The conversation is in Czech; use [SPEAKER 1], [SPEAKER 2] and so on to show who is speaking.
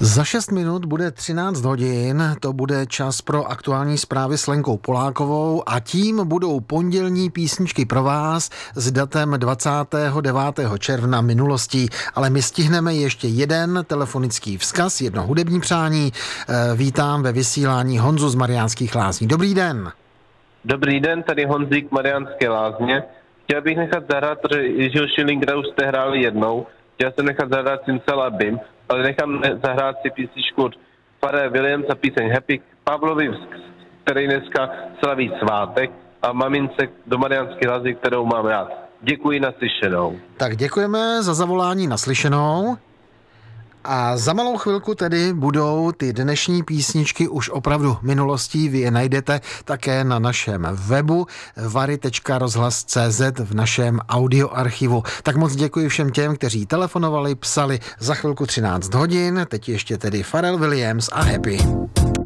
[SPEAKER 1] Za 6 minut bude 13 hodin, to bude čas pro aktuální zprávy s Lenkou Polákovou a tím budou pondělní písničky pro vás s datem 29. června minulostí. Ale my stihneme ještě jeden telefonický vzkaz, jedno hudební přání. Vítám ve vysílání Honzu z Mariánských Lázní. Dobrý den.
[SPEAKER 2] Dobrý den, tady Honzík Mariánské Lázně. Chtěl bych nechat zahrát, protože Jiřího Schillingra už jste hráli jednou. Chtěl jsem nechat zahrát Simsalabim, ale nechám zahrát si písničku od Pharrella Williamsa, píseň Happy Pavlovi, který dneska slaví svátek, a mamince do Mariánské Lázně, kterou mám rád. Děkuji, naslyšenou.
[SPEAKER 1] Tak děkujeme za zavolání, naslyšenou. A za malou chvilku tedy budou ty dnešní písničky už opravdu minulostí. Vy je najdete také na našem webu vary.rozhlas.cz v našem audioarchivu. Tak moc děkuji všem těm, kteří telefonovali, psali. Za chvilku 13 hodin, teď ještě tedy Pharrell Williams a Happy.